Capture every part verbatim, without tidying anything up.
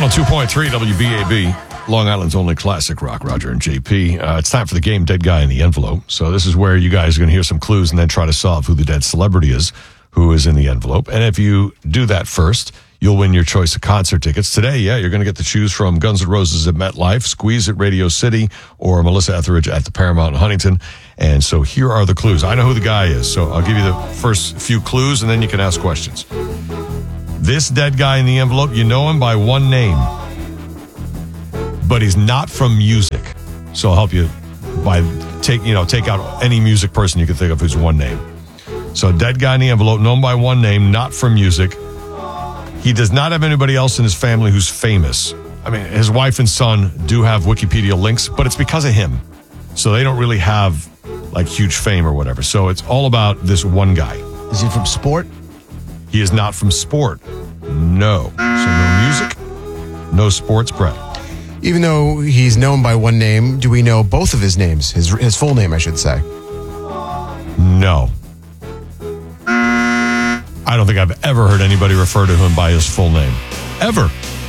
oh two point three W B A B, Long Island's only classic rock, Roger and J P. Uh, it's time for the game Dead Guy in the Envelope. So this is where you guys are going to hear some clues and then try to solve who the dead celebrity is, who is in the envelope. And if you do that first, you'll win your choice of concert tickets. Today, yeah, you're going to get to choose from Guns N' Roses at MetLife, Squeeze at Radio City, or Melissa Etheridge at the Paramount in Huntington. And so here are the clues. I know who the guy is, so I'll give you the first few clues, and then you can ask questions. This dead guy in the envelope, you know him by one name, but he's not from music. So I'll help you by take you know take out any music person you can think of who's one name. So dead guy in the envelope, known by one name, not from music. He does not have anybody else in his family who's famous. I mean, his wife and son do have Wikipedia links, but it's because of him. So they don't really have like huge fame or whatever. So it's all about this one guy. Is he from sport? He is not from sport. No. So no music, no sports, Brett. Even though he's known by one name, do we know both of his names? His his full name, I should say. No. I don't think I've ever heard anybody refer to him by his full name. Ever.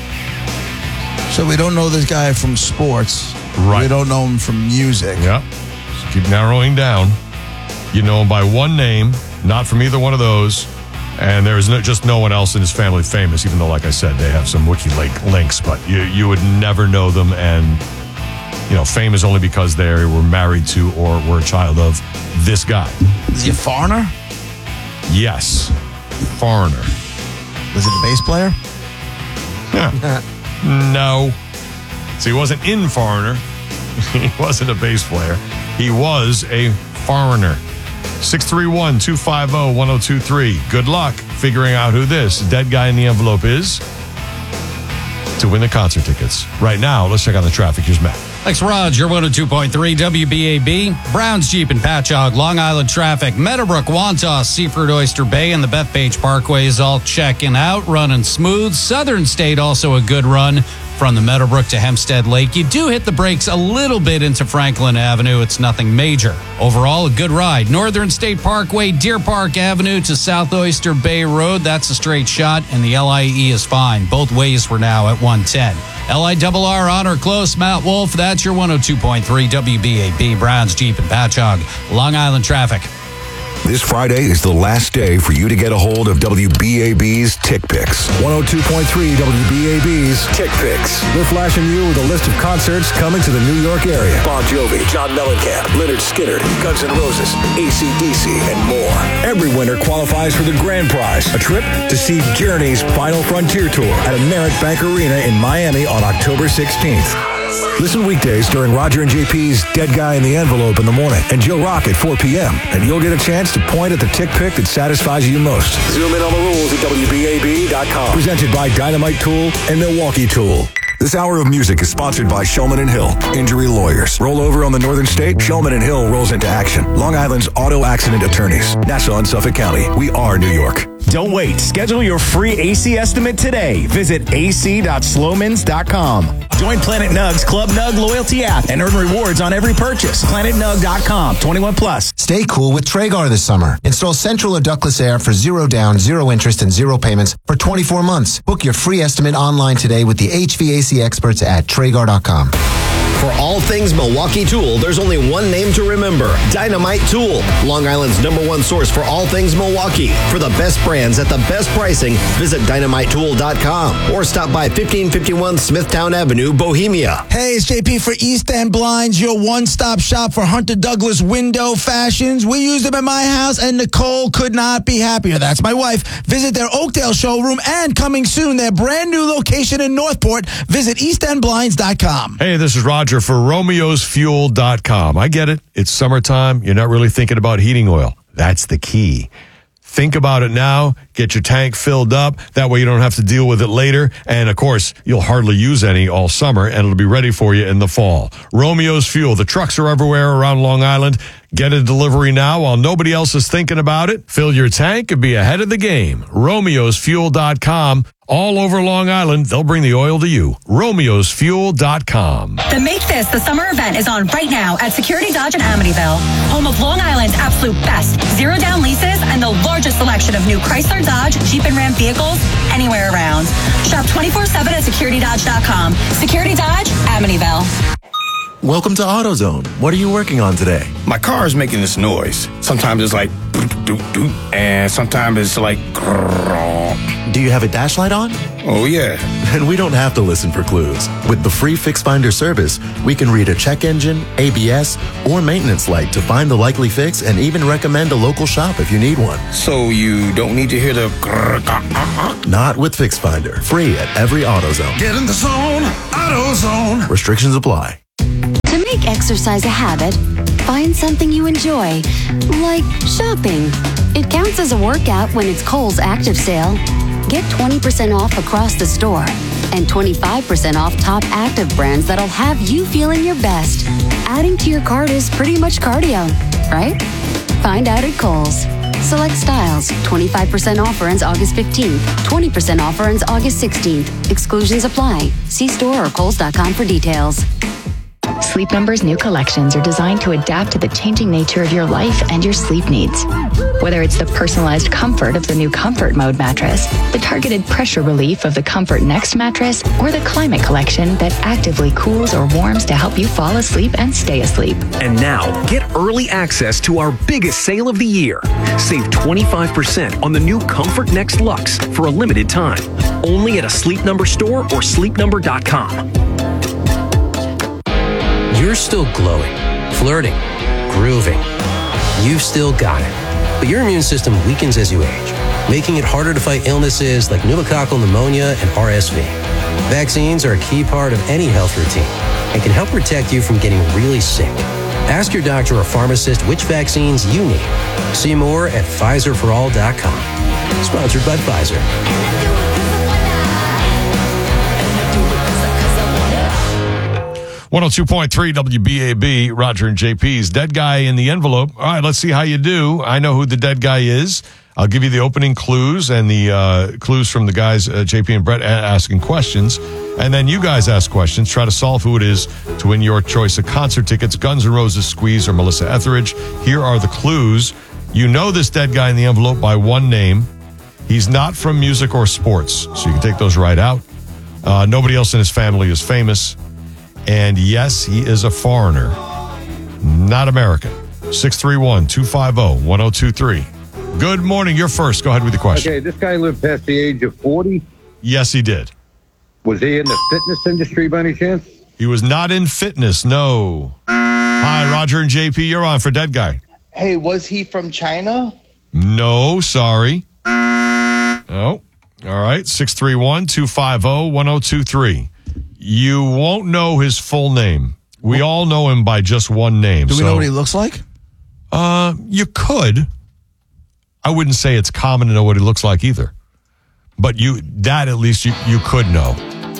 So we don't know this guy from sports. Right. We don't know him from music. Yep. So keep narrowing down. You know him by one name, not from either one of those. And there's no, just no one else in his family famous, even though, like I said, they have some wiki links. But you, you would never know them. And, you know, famous only because they were married to or were a child of this guy. Is he a foreigner? Yes. Foreigner. Was it a bass player? Yeah. No. So he wasn't in Foreigner. He wasn't a bass player. He was a foreigner. six three one, two five zero, one zero two three. Good luck figuring out who this dead guy in the envelope is to win the concert tickets. Right now, let's check on the traffic. Here's Matt. Thanks, Roger. one oh two point three W B A B. Brown's Jeep and Patchogue, Long Island traffic. Meadowbrook, Wantaw, Seaford, Oyster Bay, and the Bethpage Parkway is all checking out, running smooth. Southern State also a good run from the Meadowbrook to Hempstead Lake. You do hit the brakes a little bit into Franklin Avenue. It's nothing major. Overall, a good ride. Northern State Parkway, Deer Park Avenue to South Oyster Bay Road. That's a straight shot, and the L I E is fine. Both ways we're now at one ten. L I R R on or close. Matt Wolf, that's your one oh two point three W B A B. Brown's Jeep and Patchogue, Long Island traffic. This Friday is the last day for you to get a hold of W B A B's Tick Picks. one oh two point three W B A B's Tick Picks. We're flashing you with a list of concerts coming to the New York area. Bon Jovi, John Mellencamp, Lynyrd Skynyrd, Guns N' Roses, A C D C, and more. Every winner qualifies for the grand prize, a trip to see Journey's Final Frontier Tour at Amerit Bank Arena in Miami on October sixteenth. Listen weekdays during Roger and J P's Dead Guy in the Envelope in the morning and Joe Rock at four p.m. And you'll get a chance to point at the tick pick that satisfies you most. Zoom in on the rules at W B A B dot com. Presented by Dynamite Tool and Milwaukee Tool. This hour of music is sponsored by Shulman and Hill, Injury Lawyers. Roll over on the Northern State, Shulman and Hill rolls into action. Long Island's auto accident attorneys. Nassau and Suffolk County. We are New York. Don't wait. Schedule your free A C estimate today. Visit A C dot slowmans dot com. Join Planet Nug's Club Nug loyalty app and earn rewards on every purchase. planet nug dot com. twenty-one plus. Stay cool with Traegar this summer. Install central or ductless air for zero down, zero interest, and zero payments for twenty-four months. Book your free estimate online today with the H V A C experts at Traegar dot com. For all things Milwaukee Tool, there's only one name to remember. Dynamite Tool. Long Island's number one source for all things Milwaukee. For the best brands at the best pricing, visit dynamite tool dot com or stop by fifteen fifty-one Smithtown Avenue, Bohemia. Hey, it's J P for East End Blinds, your one-stop shop for Hunter Douglas window fashions. We use them at my house, and Nicole could not be happier. That's my wife. Visit their Oakdale showroom, and coming soon, their brand new location in Northport. Visit east end blinds dot com. Hey, this is Roger for Romeos Fuel dot com. I get it. It's summertime. You're not really thinking about heating oil. That's the key. Think about it now. Get your tank filled up. That way you don't have to deal with it later. And, of course, you'll hardly use any all summer, and it'll be ready for you in the fall. Romeo's Fuel. The trucks are everywhere around Long Island. Get a delivery now while nobody else is thinking about it. Fill your tank and be ahead of the game. Romeos Fuel dot com. All over Long Island, they'll bring the oil to you. Romeos Fuel dot com. The Make This the Summer event is on right now at Security Dodge in Amityville, home of Long Island's absolute best zero down leases and the largest selection of new Chrysler, Dodge, Jeep, and Ram vehicles anywhere around. Shop twenty twenty-four seven at security dodge dot com. Security Dodge, Amityville. Welcome to AutoZone. What are you working on today? My car is making this noise. Sometimes it's like doot, doot, doot, and sometimes it's like grrrr. Do you have a dash light on? Oh, yeah. And we don't have to listen for clues. With the free Fix Finder service, we can read a check engine, A B S, or maintenance light to find the likely fix and even recommend a local shop if you need one. So you don't need to hear the grrrr, grrrr, grrrr. Not with Fix Finder. Free at every AutoZone. Get in the zone, AutoZone. Restrictions apply. To make exercise a habit, find something you enjoy, like shopping. It counts as a workout when it's Kohl's Active Sale. Get twenty percent off across the store and twenty-five percent off top active brands that'll have you feeling your best. Adding to your cart is pretty much cardio, right? Find out at Kohl's. Select styles. twenty-five percent offer ends August fifteenth. twenty percent offer ends August sixteenth. Exclusions apply. See store or kohls dot com for details. Sleep Number's new collections are designed to adapt to the changing nature of your life and your sleep needs. Whether it's the personalized comfort of the new Comfort Mode mattress, the targeted pressure relief of the Comfort Next mattress, or the Climate Collection that actively cools or warms to help you fall asleep and stay asleep. And now, get early access to our biggest sale of the year. Save twenty-five percent on the new Comfort Next Luxe for a limited time. Only at a Sleep Number store or sleep number dot com. You're still glowing, flirting, grooving. You've still got it. But your immune system weakens as you age, making it harder to fight illnesses like pneumococcal pneumonia and R S V. Vaccines are a key part of any health routine and can help protect you from getting really sick. Ask your doctor or pharmacist which vaccines you need. See more at Pfizer for all dot com. Sponsored by Pfizer. one oh two point three W B A B, Roger and J P's Dead Guy in the Envelope. All right, let's see how you do. I know who the dead guy is. I'll give you the opening clues and the uh, clues from the guys, uh, J P and Brett, a- asking questions. And then you guys ask questions. Try to solve who it is to win your choice of concert tickets, Guns N' Roses, Squeeze, or Melissa Etheridge. Here are the clues. You know this dead guy in the envelope by one name. He's not from music or sports, so you can take those right out. Uh, nobody else in his family is famous. And yes, he is a foreigner, not American. six three one, two five zero, one zero two three. Good morning. You're first. Go ahead with the question. Okay, this guy lived past the age of forty. Yes, he did. Was he in the fitness industry by any chance? He was not in fitness, no. Hi, Roger and J P. You're on for Dead Guy. Hey, was he from China? No, sorry. Oh, all right. six three one, two five zero, one zero two three. You won't know his full name. We all know him by just one name. Do we so, know what he looks like? Uh, you could. I wouldn't say it's common to know what he looks like either. But you that at least you, you could know.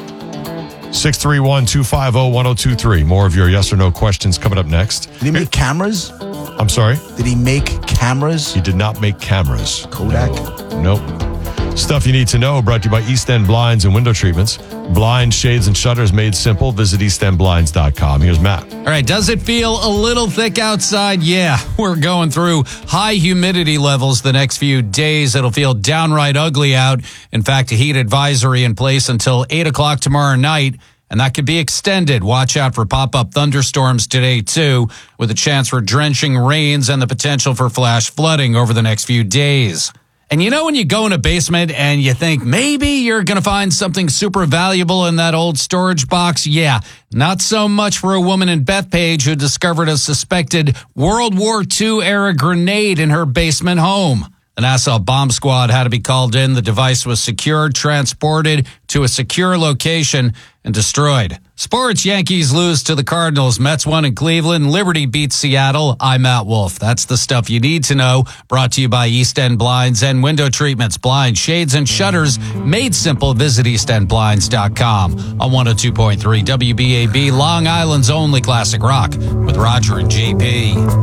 six three one, two five zero, one zero two three. More of your yes or no questions coming up next. Did he make cameras? I'm sorry? Did he make cameras? He did not make cameras. Kodak? No. Nope. Stuff you need to know, brought to you by East End Blinds and Window Treatments. Blinds, shades, and shutters made simple. Visit east end blinds dot com. Here's Matt. All right, does it feel a little thick outside? Yeah, we're going through high humidity levels the next few days. It'll feel downright ugly out. In fact, a heat advisory in place until eight o'clock tomorrow night, and that could be extended. Watch out for pop-up thunderstorms today, too, with a chance for drenching rains and the potential for flash flooding over the next few days. And you know when you go in a basement and you think maybe you're going to find something super valuable in that old storage box? Yeah, not so much for a woman in Bethpage who discovered a suspected World War Two era grenade in her basement home. The Nassau bomb squad had to be called in. The device was secured, transported to a secure location, and destroyed. Sports, Yankees lose to the Cardinals. Mets won in Cleveland. Liberty beats Seattle. I'm Matt Wolf. That's the stuff you need to know. Brought to you by East End Blinds and Window Treatments. Blinds, shades, and shutters made simple. Visit east end blinds dot com on one oh two point three W B A B, Long Island's only classic rock with Roger and J P.